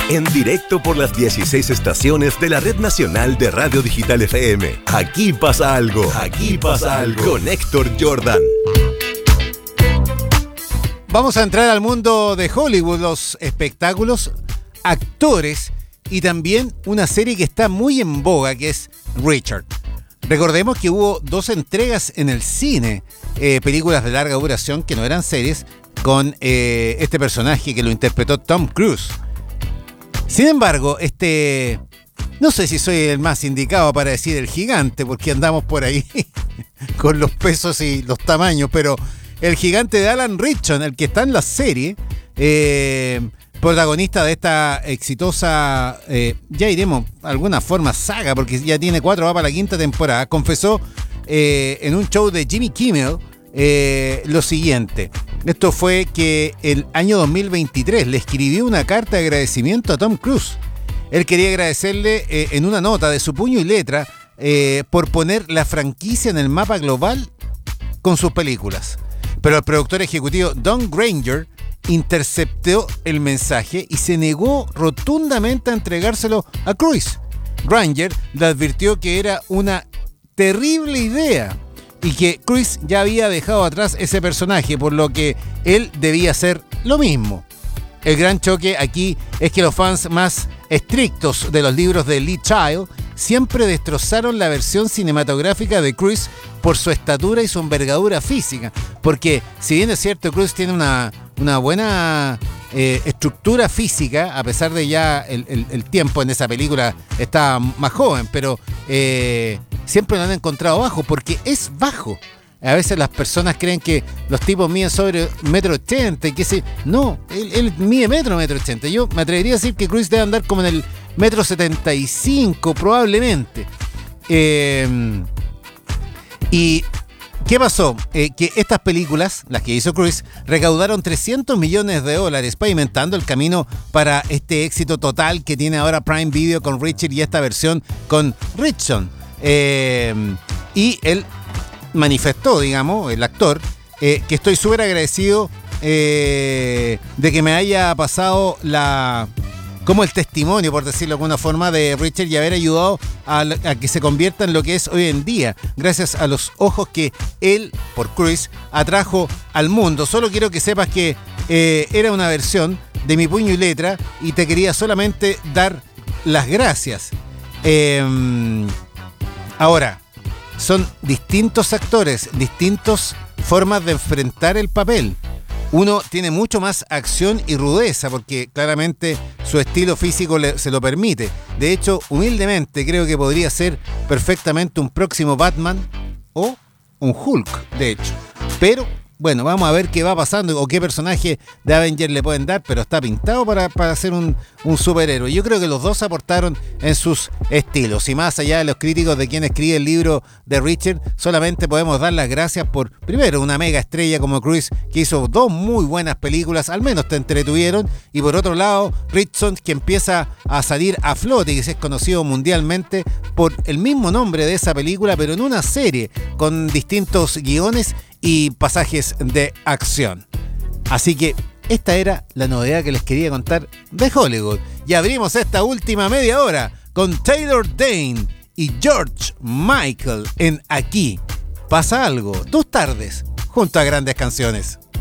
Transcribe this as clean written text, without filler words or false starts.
En directo por las 16 estaciones de la Red Nacional de Radio Digital FM. Aquí pasa algo. Aquí pasa algo. Con Héctor Jordan. Vamos a entrar al mundo de Hollywood, los espectáculos, actores y también una serie que está muy en boga, que es Richard. Recordemos que hubo 2 entregas en el cine, películas de larga duración que no eran series, con este personaje que lo interpretó Tom Cruise. Sin embargo, no sé si soy el más indicado para decir el gigante, porque andamos por ahí con los pesos y los tamaños, pero el gigante de Alan Ritchson, el que está en la serie, protagonista de esta exitosa, ya iremos alguna forma saga, porque ya tiene 4, va para la 5ª temporada, confesó en un show de Jimmy Kimmel lo siguiente. Esto fue que el año 2023 le escribió una carta de agradecimiento a Tom Cruise. Él quería agradecerle en una nota de su puño y letra por poner la franquicia en el mapa global con sus películas. Pero el productor ejecutivo Don Granger interceptó el mensaje y se negó rotundamente a entregárselo a Cruise. Granger le advirtió que era una terrible idea y que Cruise ya había dejado atrás ese personaje, por lo que él debía hacer lo mismo. El gran choque aquí es que los fans más estrictos de los libros de Lee Child siempre destrozaron la versión cinematográfica de Cruise por su estatura y su envergadura física, porque si bien es cierto, Cruise tiene una buena estructura física, a pesar de ya el tiempo en esa película está más joven, pero siempre lo han encontrado bajo, porque es bajo. A veces las personas creen que los tipos miden sobre 1,80 m y que se... No, él mide 1,80 m. Yo me atrevería a decir que Cruise debe andar como en el 1,75 m probablemente. ¿Y qué pasó? Que estas películas, las que hizo Cruise, recaudaron $300 millones, pavimentando el camino para este éxito total que tiene ahora Prime Video con Richard y esta versión con Ritchson. Y él manifestó, digamos, el actor, que estoy súper agradecido de que me haya pasado como el testimonio, por decirlo de alguna forma, de Richard y haber ayudado a que se convierta en lo que es hoy en día, gracias a los ojos que él, por Cruise, atrajo al mundo. Solo quiero que sepas que era una versión de mi puño y letra y te quería solamente dar las gracias. Ahora, son distintos actores, distintas formas de enfrentar el papel. Uno tiene mucho más acción y rudeza porque claramente su estilo físico se lo permite. De hecho, humildemente creo que podría ser perfectamente un próximo Batman o un Hulk, de hecho. Pero bueno, vamos a ver qué va pasando o qué personaje de Avengers le pueden dar, pero está pintado para ser un superhéroe. Yo creo que los dos aportaron en sus estilos. Y más allá de los críticos de quien escribe el libro de Richard, solamente podemos dar las gracias por, primero, una mega estrella como Cruise, que hizo 2 muy buenas películas, al menos te entretuvieron. Y por otro lado, Ritchson, que empieza a salir a flote y que se es conocido mundialmente por el mismo nombre de esa película, pero en una serie con distintos guiones y pasajes de acción. Así que esta era la novedad que les quería contar de Hollywood. Y abrimos esta última media hora con Taylor Dayne y George Michael en Aquí Pasa Algo. 2 tardes junto a grandes canciones.